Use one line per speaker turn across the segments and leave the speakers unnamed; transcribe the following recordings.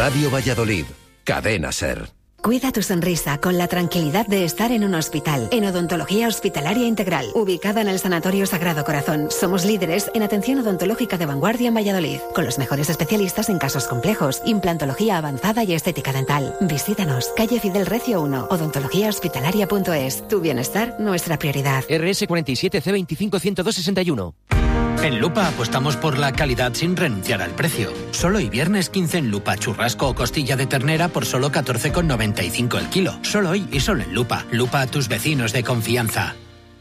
Radio Valladolid, Cadena SER.
Cuida tu sonrisa con la tranquilidad de estar en un hospital. En Odontología Hospitalaria Integral, ubicada en el Sanatorio Sagrado Corazón. Somos líderes en atención odontológica de vanguardia en Valladolid, con los mejores especialistas en casos complejos, implantología avanzada y estética dental. Visítanos, calle Fidel Recio 1, odontologíahospitalaria.es. Tu bienestar, nuestra prioridad.
RS 47 C25 10261.
En Lupa apostamos por la calidad sin renunciar al precio. Solo hoy viernes 15 en Lupa, churrasco o costilla de ternera por solo 14,95 el kilo. Solo hoy y solo en Lupa. Lupa a tus vecinos de confianza.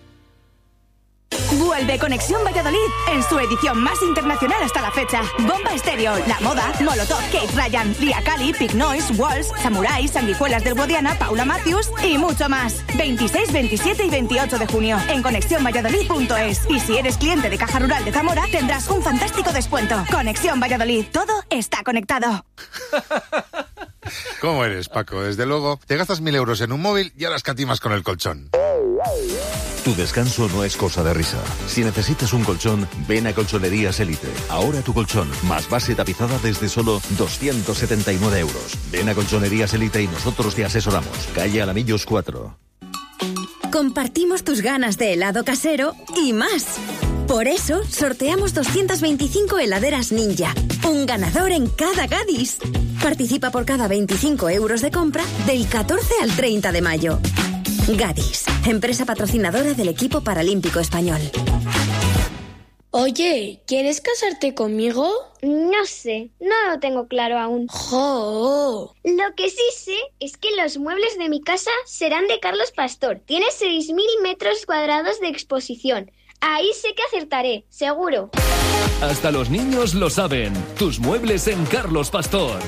Vuelve Conexión Valladolid en su edición más internacional hasta la fecha. Bomba Estéreo, La Moda, Molotov, Kate Ryan, Lia Kali, Big Noise, Walls, Samurai, Sanguijuelas del Guadiana, Paula Matthews y mucho más. 26, 27 y 28 de junio en conexiónvalladolid.es. Y si eres cliente de Caja Rural de Zamora, tendrás un fantástico descuento. Conexión Valladolid, todo está conectado.
¿Cómo eres, Paco? Desde luego, te gastas 1.000 euros en un móvil y ahora escatimas con el colchón.
Tu descanso no es cosa de risa. Si necesitas un colchón, ven a Colchonerías Elite. Ahora tu colchón, más base tapizada desde solo 279 euros. Ven a Colchonerías Elite y nosotros te asesoramos. Calle Alamillos 4.
Compartimos tus ganas de helado casero y más. Por eso, sorteamos 225 heladeras Ninja. Un ganador en cada Gadis. Participa por cada 25 euros de compra del 14 al 30 de mayo. Gadis, empresa patrocinadora del equipo paralímpico español.
Oye, ¿quieres casarte conmigo?
No sé, no lo tengo claro aún.
¡Jo!
Lo que sí sé es que los muebles de mi casa serán de Carlos Pastor. Tiene 6.000 metros cuadrados de exposición. Ahí sé que acertaré, seguro.
Hasta los niños lo saben. Tus muebles en Carlos Pastor.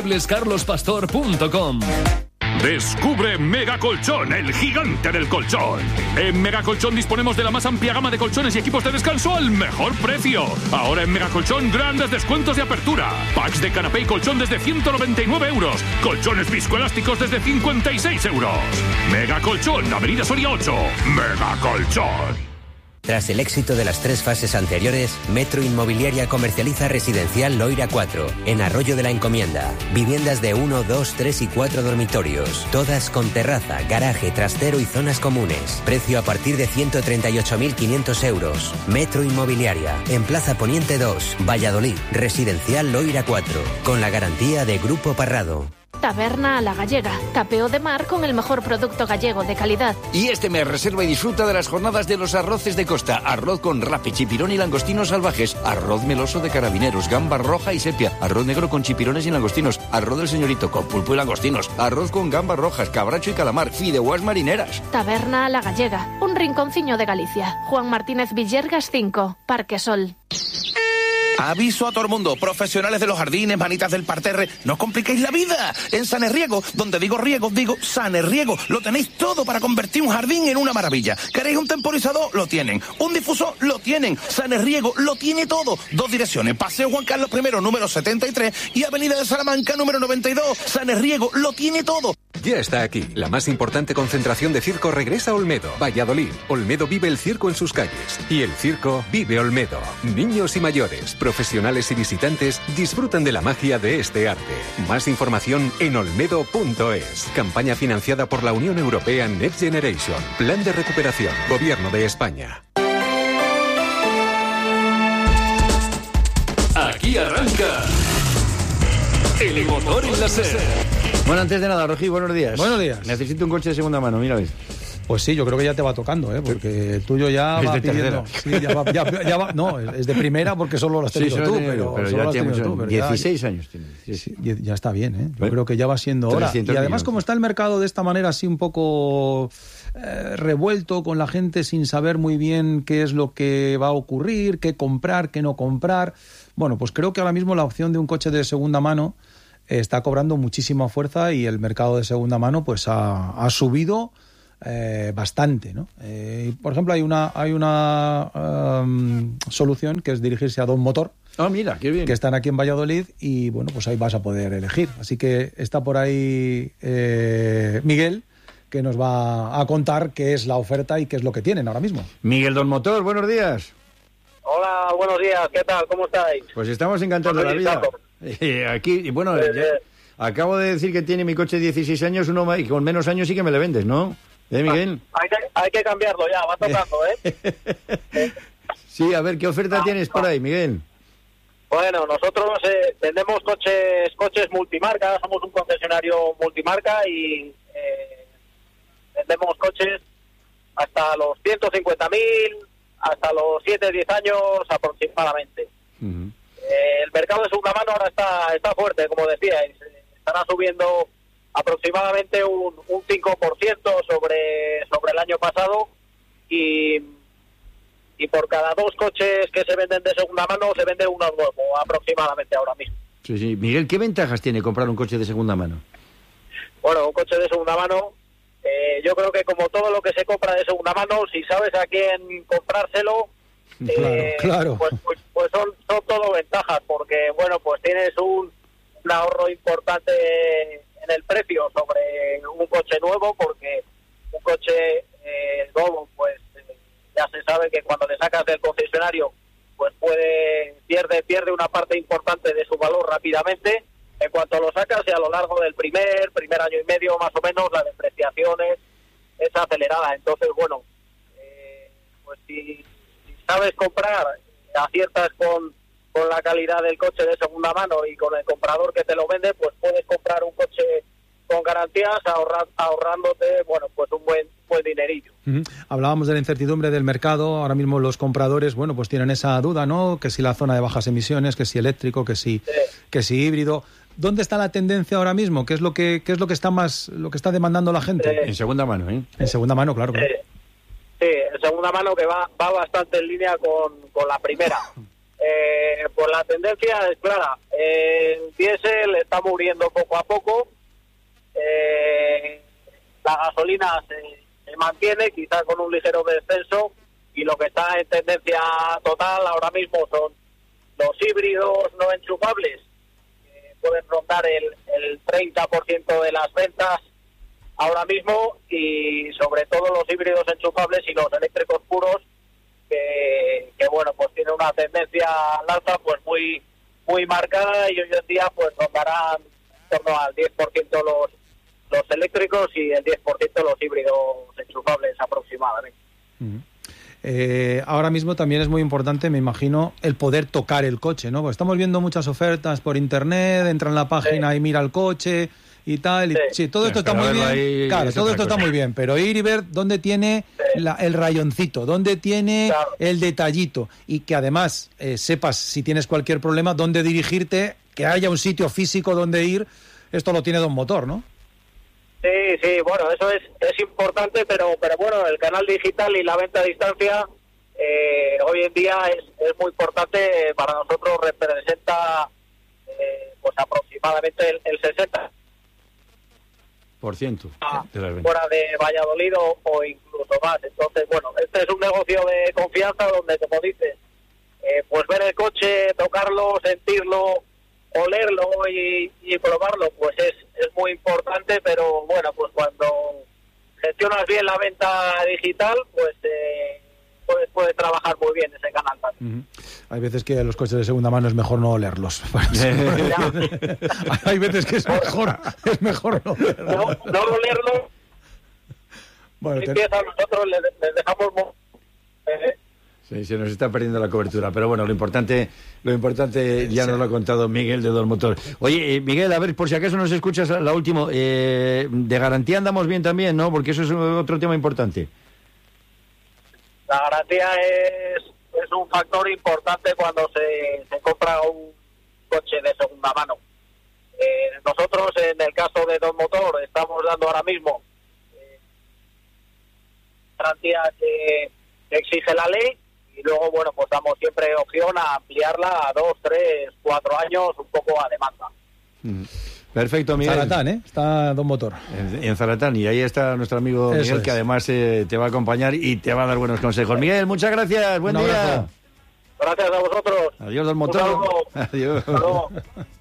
Mueblescarlospastor.com.
Descubre Mega Colchón, el gigante del colchón. En Mega Colchón disponemos de la más amplia gama de colchones y equipos de descanso al mejor precio. Ahora en Mega Colchón, grandes descuentos de apertura. Packs de canapé y colchón desde 199 euros. Colchones viscoelásticos desde 56 euros. Mega Colchón, Avenida Soria 8. Mega Colchón.
Tras el éxito de las 3 fases anteriores, Metro Inmobiliaria comercializa Residencial Loira 4, en Arroyo de la Encomienda. Viviendas de 1, 2, 3 y 4 dormitorios, todas con terraza, garaje, trastero y zonas comunes. Precio a partir de 138.500 euros. Metro Inmobiliaria, en Plaza Poniente 2, Valladolid. Residencial Loira 4, con la garantía de Grupo Parrado.
Taberna a la Gallega, tapeo de mar con el mejor producto gallego de calidad.
Y este mes reserva y disfruta de las jornadas de los arroces de costa. Arroz con rape, chipirón y langostinos salvajes. Arroz meloso de carabineros, gamba roja y sepia. Arroz negro con chipirones y langostinos. Arroz del señorito con pulpo y langostinos. Arroz con gambas rojas, cabracho y calamar. Fideuás marineras.
Taberna a la Gallega, un rinconcillo de Galicia. Juan Martínez Villergas 5, Parque Sol.
Aviso a todo el mundo, profesionales de los jardines, manitas del parterre, no os compliquéis la vida. En Sanerriego, donde digo riego, digo Sanerriego, lo tenéis todo para convertir un jardín en una maravilla. ¿Queréis un temporizador? Lo tienen. ¿Un difusor? Lo tienen. Sanerriego lo tiene todo. 2 direcciones, Paseo Juan Carlos I, número 73 y Avenida de Salamanca, número 92. Sanerriego lo tiene todo.
Ya está aquí. La más importante concentración de circo regresa a Olmedo, Valladolid. Olmedo vive el circo en sus calles. Y el circo vive Olmedo. Niños y mayores, profesionales y visitantes disfrutan de la magia de este arte. Más información en olmedo.es. Campaña financiada por la Unión Europea Next Generation. Plan de recuperación. Gobierno de España.
Aquí arranca El Motor en la SER.
Bueno, antes de nada, Rogi, buenos días.
Buenos días.
Necesito un coche de segunda mano, mira, ves.
Pues sí, yo creo que ya te va tocando, porque el tuyo ya va pidiendo. Sí, ya va. No, es de primera porque solo lo has tenido tú, pero
ya tiene mucho. 16 años tiene.
Sí, ya está bien, Yo creo que ya va siendo hora. Y además, millones. Como está el mercado de esta manera así un poco revuelto, con la gente sin saber muy bien qué es lo que va a ocurrir, qué comprar, qué no comprar, bueno, pues creo que ahora mismo la opción de un coche de segunda mano está cobrando muchísima fuerza y el mercado de segunda mano pues ha subido bastante, ¿no? Por ejemplo, hay una solución que es dirigirse a Don Motor.
Ah, mira, qué bien.
Que están aquí en Valladolid y bueno, pues ahí vas a poder elegir. Así que está por ahí Miguel, que nos va a contar qué es la oferta y qué es lo que tienen ahora mismo.
Miguel Don Motor, buenos días.
Hola, buenos días, ¿qué tal? ¿Cómo estáis?
Pues estamos encantados de la vida. Aquí, bueno, acabo de decir que tiene mi coche 16 años, uno más, y con menos años sí que me le vendes, ¿no? Miguel?
Hay que cambiarlo ya, va tocando, ¿eh?
Sí, a ver, ¿qué oferta tienes por ahí, Miguel?
Bueno, nosotros vendemos coches multimarca, somos un concesionario multimarca y vendemos coches hasta los 150.000, hasta los 7-10 años aproximadamente. El mercado de segunda mano ahora está fuerte, como decíais, estará subiendo aproximadamente un 5% sobre el año pasado y por cada 2 coches que se venden de segunda mano se vende uno nuevo aproximadamente ahora mismo.
Sí. Miguel, ¿qué ventajas tiene comprar un coche de segunda mano?
Pues un coche de segunda mano, yo creo que como todo lo que se compra de segunda mano, si sabes a quién comprárselo,
claro.
Pues son todo ventajas, porque bueno, pues tienes un ahorro importante en el precio sobre un coche nuevo, porque un coche nuevo, pues ya se sabe que cuando le sacas del concesionario, pues pierde una parte importante de su valor rápidamente. En cuanto lo sacas, y a lo largo del primer año y medio más o menos, la depreciación es acelerada. Entonces, bueno, pues si sabes comprar, aciertas con la calidad del coche de segunda mano y con el comprador que te lo vende, pues puedes comprar un coche con garantías ahorrándote, bueno, pues un buen dinerillo.
Hablábamos de la incertidumbre del mercado. Ahora mismo los compradores, bueno, pues tienen esa duda, ¿no? Que si la zona de bajas emisiones, que si eléctrico, que si híbrido. ¿Dónde está la tendencia ahora mismo? ¿Qué es lo que está demandando la gente?
En segunda mano, ¿eh?
En segunda mano, claro.
Sí, en segunda mano, que va bastante en línea con la primera. Pues la tendencia es clara. El diésel está muriendo poco a poco. La gasolina se mantiene, quizás con un ligero descenso, y lo que está en tendencia total ahora mismo son los híbridos no enchufables. Pueden rondar el 30% de las ventas ahora mismo, y sobre todo los híbridos enchufables y los eléctricos puros, que bueno, pues tiene una tendencia al alza pues muy marcada, y hoy en día pues rondarán en torno al 10% los eléctricos y el 10% los híbridos enchufables aproximadamente.
Ahora mismo también es muy importante, me imagino, el poder tocar el coche, ¿no? Porque estamos viendo muchas ofertas por internet, entra en la página y mira el coche y tal. Sí, todo esto está muy bien. Claro, todo esto está muy bien, pero ir y ver dónde tiene el rayoncito, dónde tiene el detallito, y que además sepas, si tienes cualquier problema, dónde dirigirte, que haya un sitio físico donde ir. Esto lo tiene Don Motor, ¿no?
Sí, bueno, eso es importante, pero bueno, el canal digital y la venta a distancia hoy en día es muy importante. Para nosotros representa pues aproximadamente el 60%
de las ventas
fuera de Valladolid o incluso más. Entonces, bueno, este es un negocio de confianza donde, como dices, pues ver el coche, tocarlo, sentirlo, olerlo y probarlo, pues es muy importante. Pero bueno, pues cuando gestionas bien la venta digital, pues puedes trabajar muy bien ese canal también.
Hay veces que los coches de segunda mano es mejor no olerlos. Hay veces que es mejor no olerlos.
No olerlos.
Bueno,
nosotros les dejamos...
Sí, se nos está perdiendo la cobertura, pero bueno, lo importante ya nos lo ha contado Miguel de Don Motor. Oye, Miguel, a ver, por si acaso nos escuchas la última, de garantía andamos bien también, ¿no? Porque eso es otro tema importante.
La garantía es un factor importante cuando se compra un coche de segunda mano. Nosotros, en el caso de Don Motor, estamos dando ahora mismo garantía que exige la ley. Y luego, bueno, pues damos siempre opción a ampliarla a 2, 3, 4 años, un poco a demanda.
Perfecto, Miguel.
Zaratán, está Don Motor.
En Zaratán, y ahí está nuestro amigo Miguel, que además te va a acompañar y te va a dar buenos consejos. Miguel, muchas gracias, buen día.
Gracias a vosotros.
Adiós, Don Motor.
Adiós.